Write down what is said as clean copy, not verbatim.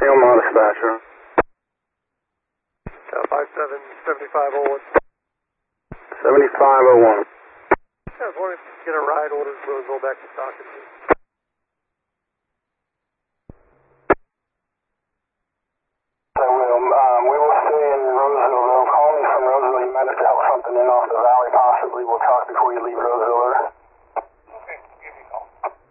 Omaha dispatcher. 577501. 7501. I was wondering if you could get a ride order to Roseville back to Stockton. I will. We will stay in Roseville, though. Call me from Roseville. You might have to help something in off the valley, possibly. We'll talk before you leave Roseville.